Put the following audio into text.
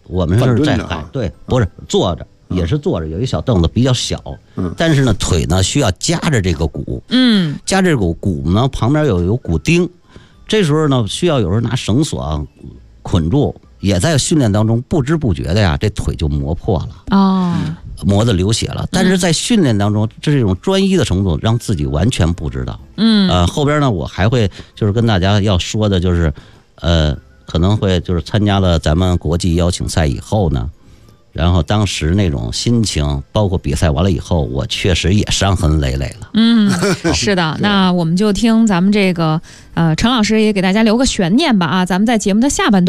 我们是在海，对，不是坐着。也是坐着，有一小凳子比较小，但是呢腿呢需要夹着这个鼓，夹着鼓呢旁边有鼓钉，这时候呢需要有时候拿绳索捆住，也在训练当中不知不觉的呀，这腿就磨破了磨得流血了。但是在训练当中，这种专一的程度让自己完全不知道。后边呢我还会就是跟大家要说的就是，可能会就是参加了咱们国际邀请赛以后呢。然后当时那种心情，包括比赛完了以后，我确实也伤痕累累了。 是的，那我们就听咱们这个陈老师也给大家留个悬念吧啊，咱们在节目的下半段。